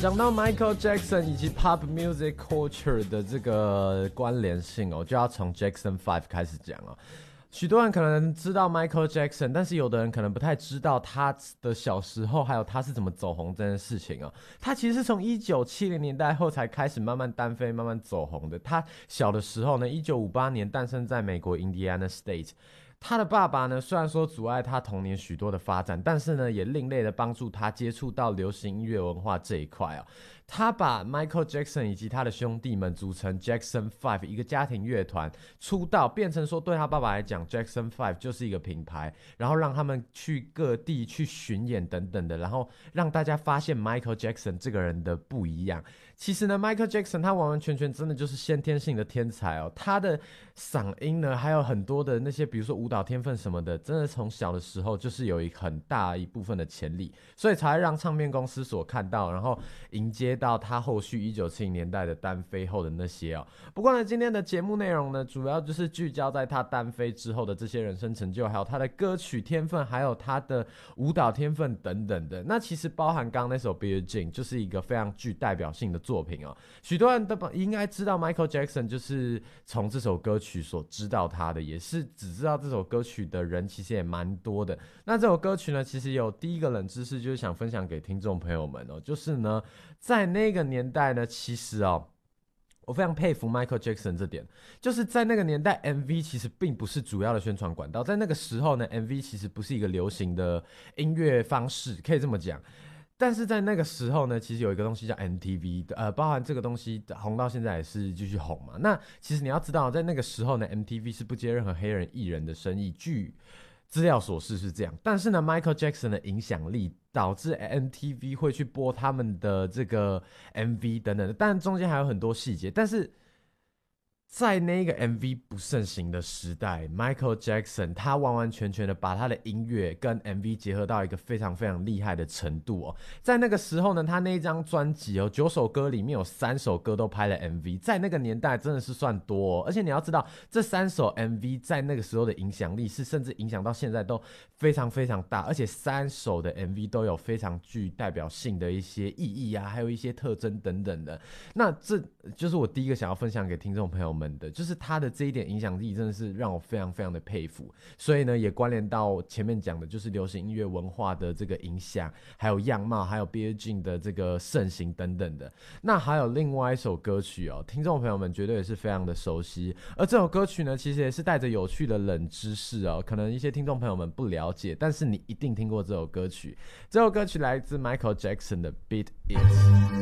讲到 Michael Jackson 以及 Pop Music Culture 的这个关联性就要从 Jackson 5开始讲许多人可能知道 Michael Jackson， 但是有的人可能不太知道他的小时候，还有他是怎么走红这件事情他其实是从1970年代后才开始慢慢单飞、慢慢走红的。他小的时候呢，1958年诞生在美国 Indiana State。他的爸爸呢，虽然说阻碍他童年许多的发展，但是呢，也另类的帮助他接触到流行音乐文化这一块他把 Michael Jackson 以及他的兄弟们组成 Jackson 5， 一个家庭乐团出道，变成说对他爸爸来讲 Jackson 5就是一个品牌，然后让他们去各地去巡演等等的，然后让大家发现 Michael Jackson 这个人的不一样。其实呢 Michael Jackson 他完完全全真的就是先天性的天才他的嗓音呢还有很多的那些比如说舞蹈天分什么的，真的从小的时候就是有很大一部分的潜力，所以才让唱片公司所看到，然后迎接到他后续1970年代的单飞后的那些不过呢，今天的节目内容呢，主要就是聚焦在他单飞之后的这些人生成就，还有他的歌曲天分，还有他的舞蹈天分等等的。那其实包含刚刚那首 Billie Jean 就是一个非常具代表性的作品许多人都应该知道 Michael Jackson 就是从这首歌曲所知道他的，也是只知道这首歌曲的人其实也蛮多的。那这首歌曲呢，其实有第一个冷知识，就是想分享给听众朋友们就是呢，在那个年代呢，其实我非常佩服 Michael Jackson 这点，就是在那个年代 MV 其实并不是主要的宣传管道，在那个时候呢 MV 其实不是一个流行的音乐方式，可以这么讲。但是在那个时候呢，其实有一个东西叫 MTV， 包含这个东西红到现在也是继续红嘛。那其实你要知道，在那个时候呢 MTV 是不接任何黑人艺人的生意，据资料所示是这样。但是呢 Michael Jackson 的影响力导致 MTV 会去播他们的这个 MV 等等的，但中间还有很多细节。但是在那个 MV 不盛行的时代， Michael Jackson 他完完全全的把他的音乐跟 MV 结合到一个非常非常厉害的程度在那个时候呢，他那一张专辑9首歌里面有3首歌都拍了 MV， 在那个年代真的是算多而且你要知道这3首 MV 在那个时候的影响力是甚至影响到现在都非常非常大，而且3首的 MV 都有非常具代表性的一些意义还有一些特征等等的。那这就是我第一个想要分享给听众朋友们的，就是他的这一点影响力真的是让我非常非常的佩服。所以呢，也关联到前面讲的就是流行音乐文化的这个影响，还有样貌，还有 Billie Jean 的这个盛行等等的。那还有另外一首歌曲听众朋友们绝对也是非常的熟悉，而这首歌曲呢，其实也是带着有趣的冷知识可能一些听众朋友们不了解，但是你一定听过这首歌曲。这首歌曲来自 Michael Jackson 的 Beat It。